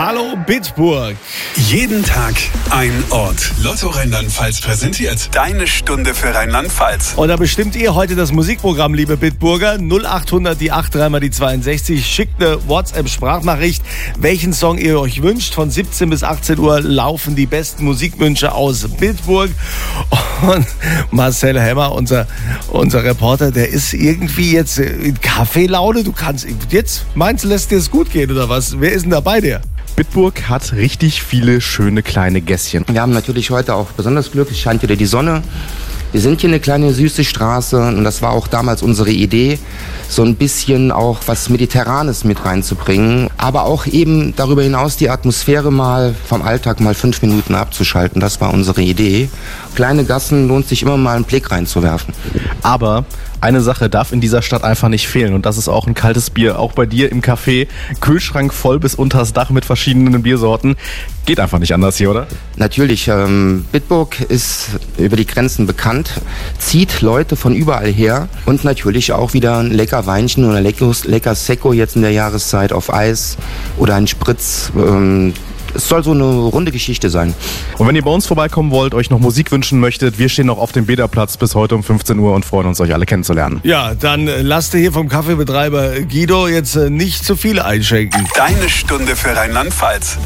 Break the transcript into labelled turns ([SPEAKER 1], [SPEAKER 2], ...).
[SPEAKER 1] Hallo Bitburg.
[SPEAKER 2] Jeden Tag ein Ort. Lotto Rheinland-Pfalz präsentiert deine Stunde für Rheinland-Pfalz.
[SPEAKER 1] Und da bestimmt ihr heute das Musikprogramm, liebe Bitburger. 0800 die 8, dreimal die 62. Schickt eine WhatsApp-Sprachnachricht, welchen Song ihr euch wünscht. Von 17 bis 18 Uhr laufen die besten Musikwünsche aus Bitburg. Und Marcel Hemmer, unser Reporter, der ist irgendwie jetzt in Kaffeelaune. Du kannst jetzt, meinst du, lässt dir es gut gehen oder was? Wer ist denn da bei dir?
[SPEAKER 3] Bitburg hat richtig viele schöne kleine Gässchen.
[SPEAKER 4] Wir haben natürlich heute auch besonders Glück, es scheint wieder die Sonne. Wir sind hier eine kleine süße Straße und das war auch damals unsere Idee, so ein bisschen auch was Mediterranes mit reinzubringen, aber auch eben darüber hinaus die Atmosphäre mal vom Alltag mal 5 Minuten abzuschalten. Das war unsere Idee. Kleine Gassen lohnt sich immer mal einen Blick reinzuwerfen.
[SPEAKER 3] Aber eine Sache darf in dieser Stadt einfach nicht fehlen und das ist auch ein kaltes Bier. Auch bei dir im Café, Kühlschrank voll bis unters Dach mit verschiedenen Biersorten. Geht einfach nicht anders hier, oder?
[SPEAKER 4] Natürlich, Bitburg ist über die Grenzen bekannt, zieht Leute von überall her und natürlich auch wieder ein lecker Weinchen oder lecker Secco jetzt in der Jahreszeit auf Eis oder ein Spritz. Es soll so eine runde Geschichte sein.
[SPEAKER 3] Und wenn ihr bei uns vorbeikommen wollt, euch noch Musik wünschen möchtet, wir stehen noch auf dem Bäderplatz bis heute um 15 Uhr und freuen uns, euch alle kennenzulernen.
[SPEAKER 1] Ja, dann lasst ihr hier vom Kaffeebetreiber Guido jetzt nicht zu viel einschenken.
[SPEAKER 2] Deine Stunde für Rheinland-Pfalz.